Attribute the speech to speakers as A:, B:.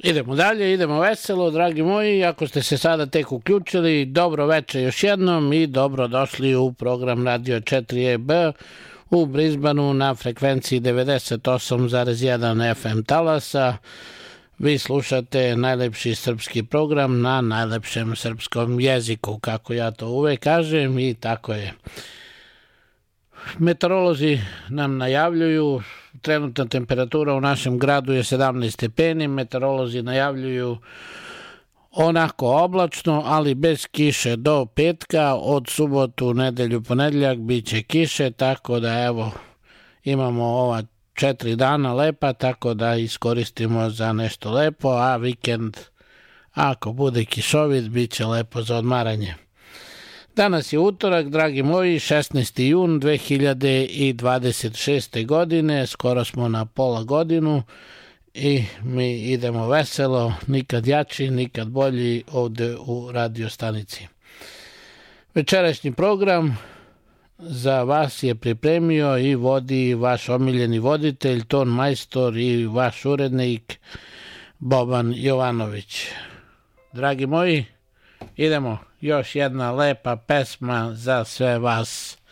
A: Idemo dalje, idemo veselo, dragi moji. Ako ste se sada tek uključili, dobro veče još jednom i dobro došli u program Radio 4EB u Brisbaneu na frekvenciji 98,1 FM talasa. Vi slušate najlepši srpski program na najlepšem srpskom jeziku, kako ja to uvek kažem, i tako je. Meteorolozi nam najavljuju, trenutna temperatura u našem gradu je 17 stepeni, meteorolozi najavljuju onako oblačno, ali bez kiše do petka, od subotu, nedelju, ponedeljak bit će kiše, tako da evo imamo ova 4 dana lepa, tako da iskoristimo za nešto lepo, a vikend ako bude kišovit bit će lepo za odmaranje. Danas je utorak, dragi moji, 16. jun 2026. godine, skoro smo na pola godinu i mi idemo veselo, nikad jači, nikad bolji ovde u radio stanici. Večerašnji program za vas je pripremio i vodi vaš omiljeni voditelj, ton majstor i vaš urednik Boban Jovanović. Dragi moji, idemo, još jedna lepa pesma za sve vas.